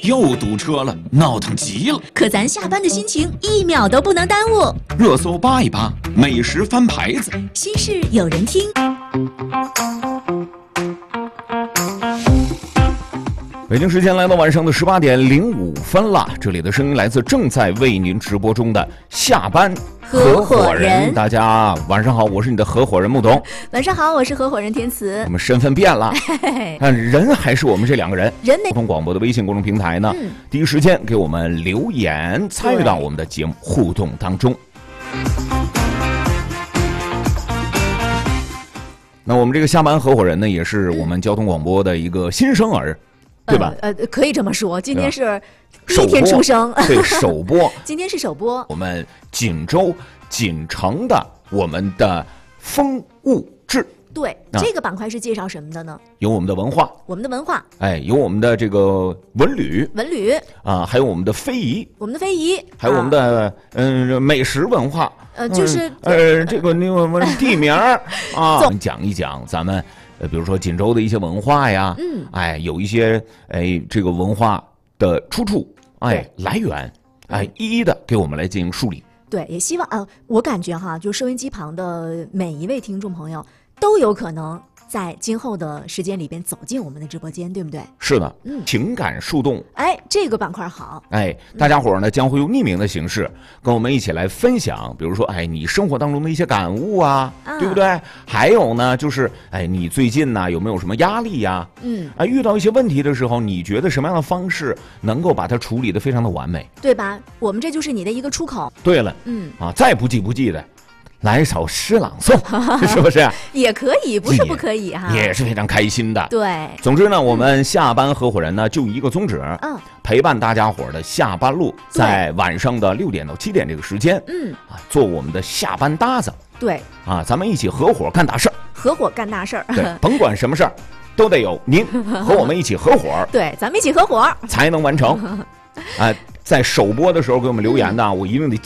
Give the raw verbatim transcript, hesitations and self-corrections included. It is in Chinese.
又堵车了，闹腾极了。 可咱下班的心情一秒都不能耽误。 热搜扒一扒，美食翻牌子， 心事有人听。 北京时间来到晚上的十八点零五分了，这里的声音来自正在为您直播中的下班合伙人。大家晚上好，我是你的合伙人木董。 晚上好，我是合伙人天慈。 我们身份变了，但人还是我们这两个人。 人没交通广播的微信公众平台呢，嗯、第一时间给我们留言，参与到我们的节目互动当中。那我们这个下班合伙人呢，也是我们交通广播的一个新生儿。对吧？ 呃，呃可以这么说，今天是第一天出生， 对，首播。 今天是首播。 我们锦州锦城的我们的风物志， 对、啊，这个板块是介绍什么的呢？ 有我们的文化， 我们的文化， 哎，有我们的这个文旅， 文旅啊，还有我们的非遗， 我们的非遗， 还有我们的嗯、呃、美食文化， 呃，就是呃, 呃这个那个地名啊，我们讲一讲咱们。呃，比如说锦州的一些文化呀，嗯，哎，有一些哎这个文化的出处，哎来源，哎一一的给我们来进行梳理。 对，也希望啊、呃，我感觉哈，就收音机旁的每一位听众朋友都有可能在今后的时间里边走进我们的直播间，对不对？ 是的，嗯，情感树洞， 哎，这个板块好， 哎，大家伙呢、嗯、将会用匿名的形式跟我们一起来分享，比如说，哎，你生活当中的一些感悟啊，啊对不对？还有呢，就是哎，你最近呢有没有什么压力呀、啊？嗯，啊，遇到一些问题的时候，你觉得什么样的方式能够把它处理得非常的完美， 对吧？我们这就是你的一个出口。 对了，嗯，啊，再不济不济的。来一首诗朗诵，是不是？ 也可以，不是不可以哈， 也是非常开心的。 对， 总之呢，我们下班合伙人呢就一个宗旨，嗯，陪伴大家伙的下班路，在晚上的六点到七点这个时间，嗯，啊，做我们的下班搭子。 对，啊， 咱们一起合伙干大事儿， 合伙干大事儿。 对，甭管什么事儿，都得有您和我们一起合伙。 对，咱们一起合伙才能完成。啊，在首播的时候给我们留言的，嗯、我一定得。